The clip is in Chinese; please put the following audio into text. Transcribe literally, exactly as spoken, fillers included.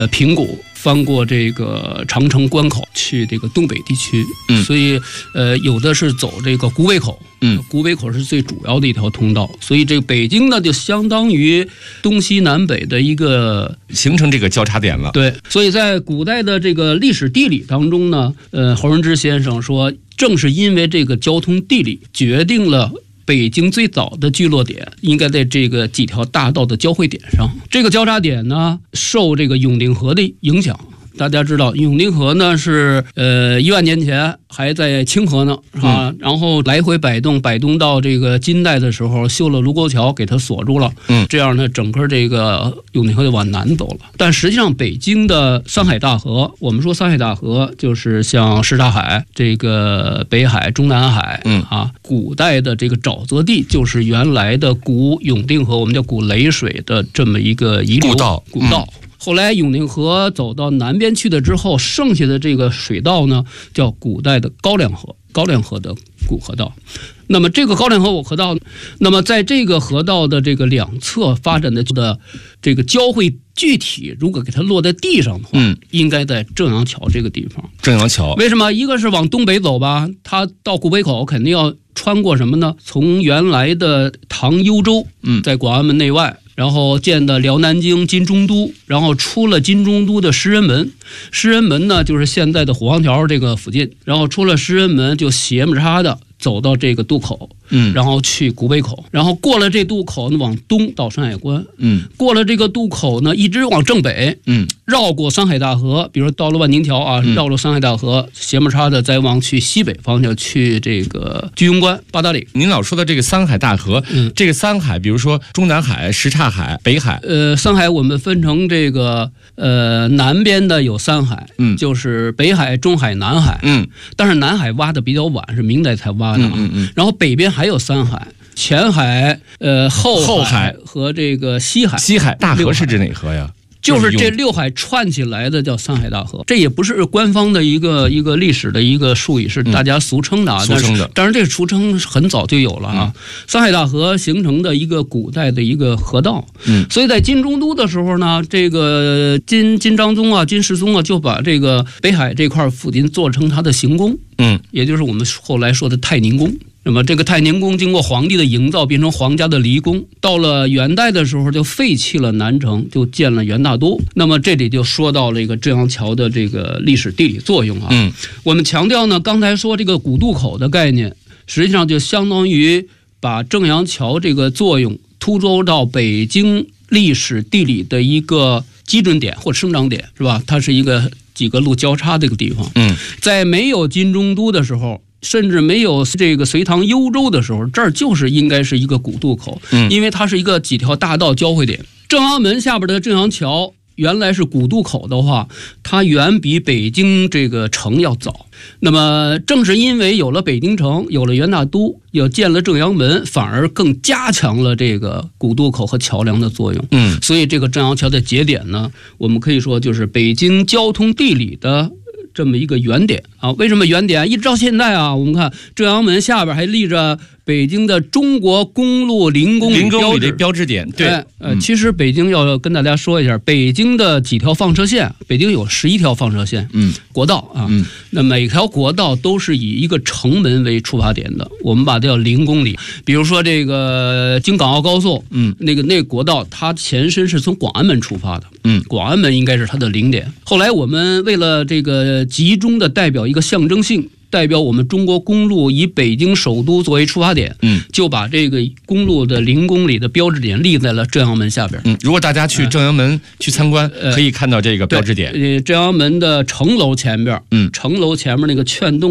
呃平谷，翻过这个长城关口去这个东北地区， 嗯， 所以呃有的是走这个古北口， 嗯， 古北口是最主要的一条通道，所以这个北京呢就相当于东西南北的一个形成这个交叉点了。 对，所以在古代的这个历史地理当中呢，呃，侯润之先生说，正是因为这个交通地理决定了北京最早的聚落点应该在这个几条大道的交汇点上。这个交叉点呢，受这个永定河的影响。大家知道永定河呢是呃一万年前还在清河呢啊、嗯，然后来回摆动，摆动到这个金代的时候修了卢沟桥给它锁住了， 嗯， 这样呢整个这个永定河就往南走了。但实际上北京的三海大河，我们说三海大河就是像什刹海、这个北海、中南海， 嗯啊，古代的这个沼泽地就是原来的古永定河，我们叫古雷水的这么一个遗留古道， 古道。嗯，后来永定河走到南边去的之后，剩下的这个水道呢，叫古代的高粱河，高粱河的古河道。那么这个高粱河河道，那么在这个河道的这个两侧发展的的这个交汇，具体如果给它落在地上的话， 嗯， 应该在正阳桥这个地方。 正阳桥为什么？一个是往东北走吧，它到古北口肯定要穿过什么呢？从原来的唐幽州， 嗯， 在广安门内外。然后建的辽南京金中都，然后出了金中都的诗人门，诗人门呢就是现在的虎坊桥这个附近，然后出了诗人门就斜么叉的走到这个渡口， 嗯， 然后去古北口，然后过了这渡口呢往东到山海关， 嗯， 过了这个渡口呢一直往正北， 嗯， 绕过山海大河，比如到了万宁桥啊，绕了山海大河，斜么叉的再往去西北方向去这个居庸关八达岭。 您老说的这个三海大河， 嗯， 这个三海，比如说中南海、什刹海、北海， 呃，三海我们分成这个呃南边的有三海， 嗯， 就是北海、中海、南海， 嗯， 但是南海挖的比较晚，是明代才挖的， 嗯嗯嗯， 然后北边还有三海。前海、呃后后海和这个西海， 西海大河是指哪河呀？ 就是这六海串起来的叫三海大河，这也不是官方的一个一个历史的一个术语，是大家俗称的啊。 俗称的， 当然这个俗称很早就有了啊。嗯、三海大河形成的一个古代的一个河道， 嗯， 所以在金中都的时候呢，这个金金章宗啊、金世宗啊，就把这个北海这块附近做成他的行宫， 嗯， 也就是我们后来说的太宁宫。那么这个太宁宫经过皇帝的营造，变成皇家的离宫。到了元代的时候，就废弃了南城，就建了元大都。那么这里就说到了一个正阳桥的这个历史地理作用啊。 嗯， 我们强调呢，刚才说这个古渡口的概念，实际上就相当于把正阳桥这个作用突出到北京历史地理的一个基准点或生长点，是吧？它是一个几个路交叉这个地方。 嗯，在没有金中都的时候，甚至没有这个隋唐幽州的时候，这儿就是应该是一个古渡口， 嗯， 因为它是一个几条大道交汇点。正阳门下边的正阳桥原来是古渡口的话，它远比北京这个城要早。那么正是因为有了北京城，有了元大都，又建了正阳门，反而更加强了这个古渡口和桥梁的作用。 嗯， 所以这个正阳桥的节点呢，我们可以说就是北京交通地理的这么一个原点啊。为什么原点？一直到现在啊，我们看正阳门下边还立着北京的中国公路零公里标志标志点。对， 呃，嗯、其实北京要跟大家说一下，北京的几条放射线，北京有十一条放射线， 嗯， 国道啊， 嗯， 那每条国道都是以一个城门为出发点的，我们把它叫零公里。比如说这个京港澳高速， 嗯， 那个那个国道它前身是从广安门出发的， 嗯， 广安门应该是它的零点。后来我们为了这个集中的代表一个象征性，代表我们中国公路以北京首都作为出发点， 嗯， 就把这个公路的零公里的标志点立在了正阳门下边。 嗯，如果大家去正阳门去参观， 呃、 可以看到这个标志点。 呃，正阳门的城楼前边， 嗯， 城楼前面那个劝动